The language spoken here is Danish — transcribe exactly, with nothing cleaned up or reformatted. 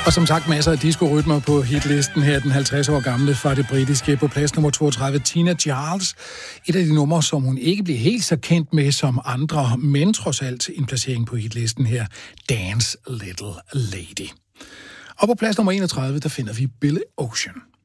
Og som sagt, masser af disco-rytmer på hitlisten her, den halvtreds år gamle fra det britiske. På plads nummer toogtredive, Tina Charles. Et af de numre, som hun ikke bliver helt så kendt med som andre, men trods alt en placering på hitlisten her, Dance Little Lady. Og på plads nummer enogtredive, der finder vi Billy Ocean.